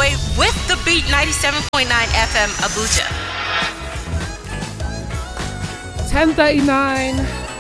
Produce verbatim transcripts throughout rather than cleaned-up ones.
enjoy with the beat ninety-seven point nine F M Abuja. ten thirty-nine.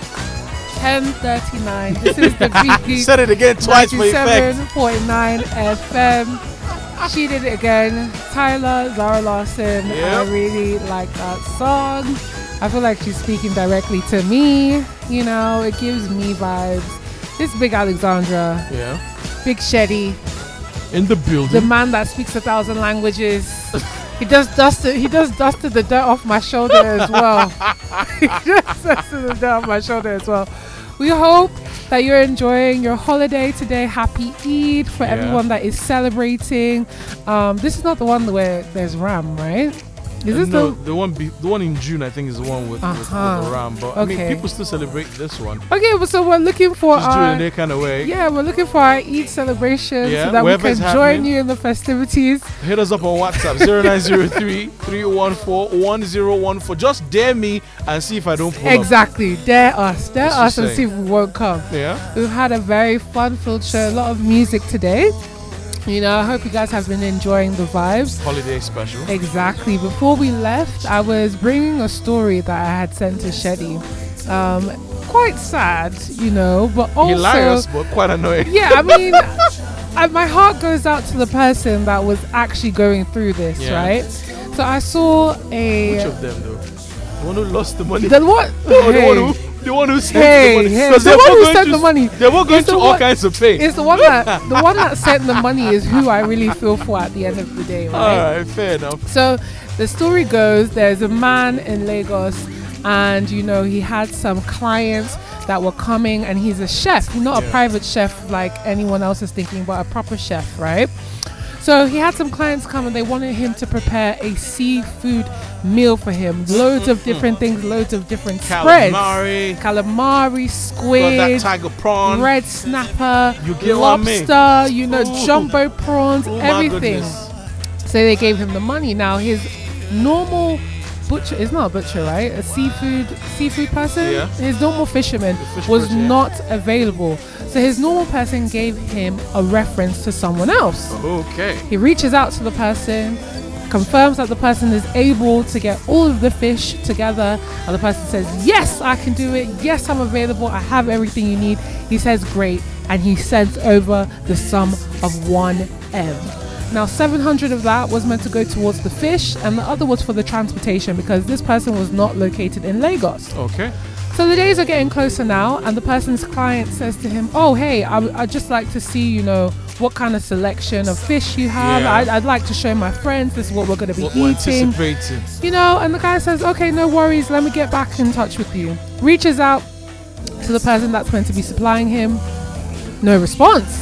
ten thirty-nine. This is the beat. Said it again twice for effect. ninety-seven point nine F M. She did it again. Tyler, Zara Larson. Yep. I really like that song. I feel like she's speaking directly to me. You know, it gives me vibes. This Big Alexandra. Yeah. Big Shetty. In the building. The man that speaks a thousand languages. He does dusted. He does dusted the dirt off my shoulder as well. He just dusted the dirt off my shoulder as well. We hope that you're enjoying your holiday today. Happy Eid for Yeah. everyone that is celebrating. Um, this is not the one where there's Ram, right? Is this no, the the one be, the one in June I think is the one with, with, Uh-huh. with the ram. But I Okay. mean, people still celebrate this one. Okay, well, so we're looking for Just do it our in their kind of way. yeah, we're looking for our Eid celebration Yeah, so that we wherever can it's join happening. you in the festivities. Hit us up on WhatsApp zero nine zero three, three one four, one zero one four. Just dare me and see if I don't pull up. Exactly, dare us, dare That's us, what and I'm see if we won't come. Yeah. We've had a very fun-filled show, a lot of music today. You know, I hope you guys have been enjoying the vibes. Holiday special. Exactly. Before we left, I was bringing a story that I had sent to Shetty. Um, quite sad, you know, but also Hilarious, but quite annoying. yeah, I mean, I, my heart goes out to the person that was actually going through this, Yeah. right? So I saw a Which of them though? The one who lost the money. the what? Or the Hey. one who the one who sent Hey, the money. hey, 'Cause the they one were who going sent to- the money. They were going It's the to all one- kinds of pain. It's the one that the one that sent the money is who I really feel for at the end of the day, right? Alright, fair enough. So the story goes, there's a man in Lagos, and you know he had some clients that were coming, and he's a chef, not Yeah. a private chef like anyone else is thinking, but a proper chef, right? So he had some clients come and they wanted him to prepare a seafood meal for him. Loads of different things, loads of different spreads. Calamari. Calamari, Got that squid, tiger prawn. red snapper, You get what I mean? lobster, you know, Ooh. jumbo prawns, Oh my everything. goodness. So they gave him the money. Now his normal butcher is not a butcher, right? A seafood seafood person. Yeah. His normal fisherman The fish was person, yeah. not available. So his normal person gave him a reference to someone else. Okay. He reaches out to the person, confirms that the person is able to get all of the fish together, and the person says, yes, I can do it. Yes, I'm available. I have everything you need. He says, great. And he sends over the sum of one M. Now, seven hundred of that was meant to go towards the fish, and the other was for the transportation because this person was not located in Lagos. Okay. So the days are getting closer now, and the person's client says to him, oh, hey, I, I'd just like to see, you know, what kind of selection of fish you have. Yeah. I'd, I'd like to show my friends this is what we're going to be What we're eating. anticipating. You know, and the guy says, okay, no worries, let me get back in touch with you. Reaches out to the person that's meant to be supplying him. No response.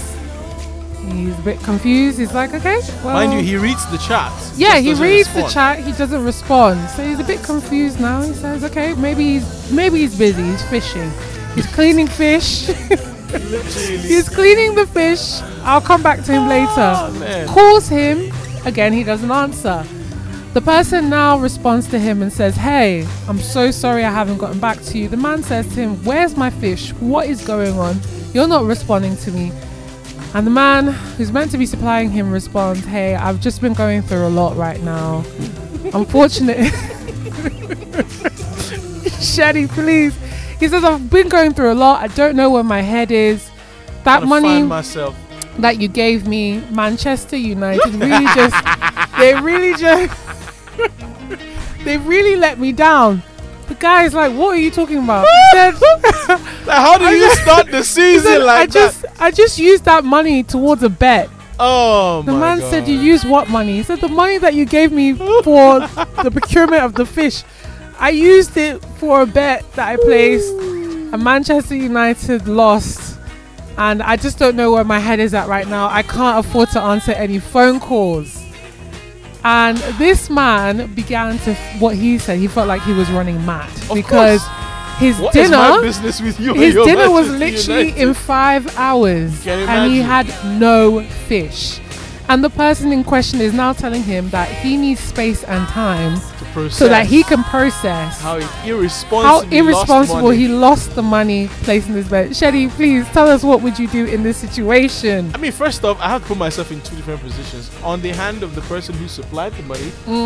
He's a bit confused. He's like, okay, well. Mind you, he reads the chat. Yeah, just he doesn't reads the respond. chat. He doesn't respond, so he's a bit confused now. He says, "Okay, maybe he's maybe he's busy. He's fishing. He's cleaning fish. Literally. He's cleaning the fish. I'll come back to him Oh, later." man. Calls him again. He doesn't answer. The person now responds to him and says, "Hey, I'm so sorry I haven't gotten back to you." The man says to him, "Where's my fish? What is going on? You're not responding to me." And the man who's meant to be supplying him responds, "Hey, I've just been going through a lot right now. Unfortunately." Shetty, please. He says, "I've been going through a lot. I don't know where my head is. That Gotta money find myself. that you gave me, Manchester United, really just, they really just, they really let me down." The guy is like, "What are you talking about?" He said, Like, how do I you just- start the he season said, like I just, I just used that money towards a bet. that? Oh The my man God. said, "You used what money?" He said, "The money that you gave me for the procurement of the fish. I used it for a bet that I placed, and Manchester United lost. And I just don't know where my head is at right now. I can't afford to answer any phone calls." And this man began to, what he said, he felt like he was running mad Of because course. his What is my dinner, business with you? his You're dinner was Manchester literally United. in five hours, Can you and he imagine? had no fish. And the person in question is now telling him that he needs space and time to process so that he can process how irresponsible how he irresponsible lost he money. lost the money placed in his bet. Shedi, please tell us, what would you do in this situation? I mean, first off, I have to put myself in two different positions. On the hand of the person who supplied the money,